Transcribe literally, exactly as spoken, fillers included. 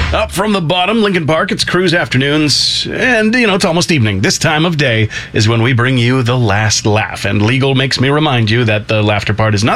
Up from the bottom, Lincoln Park, it's cruise afternoons, and, you know, it's almost evening. This time of day is when we bring you the last laugh, and legal makes me remind you that the laughter part is not